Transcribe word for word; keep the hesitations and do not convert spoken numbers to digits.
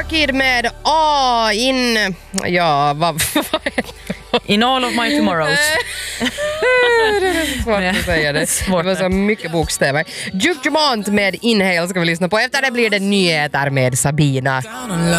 Kid med A in... Ja, vad, vad heter det? In all of my tomorrows. Det är svårt att säga det. Det var så mycket bokstäver. Juke Dumont med Inhale ska vi lyssna på. Efter det blir det nyheter med Sabina.